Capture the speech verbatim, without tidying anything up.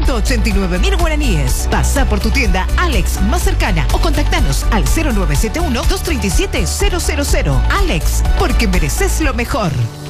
ciento ochenta y nueve mil guaraníes. Pasa por tu tienda Alex más cercana o contactanos al cero nueve siete uno, dos tres siete, cero cero cero. Alex, porque mereces lo mejor.